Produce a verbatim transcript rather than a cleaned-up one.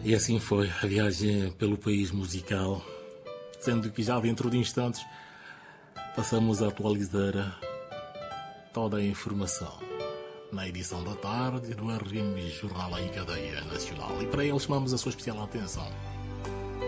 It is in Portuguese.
E assim foi a viagem pelo país musical, sendo que já dentro de instantes passamos a atualizar toda a informação na edição da tarde do R M Jornal em Cadeia Nacional. E para eles chamamos a sua especial atenção.